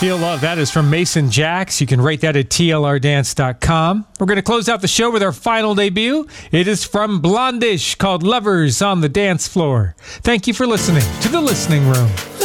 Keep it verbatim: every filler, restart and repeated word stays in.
Feel Love. That is from Mason Jacks. You can rate that at T L R dance dot com. We're going to close out the show with our final debut. It is from Blondish, called Lovers on the Dance Floor. Thank you for listening to The Listening Room.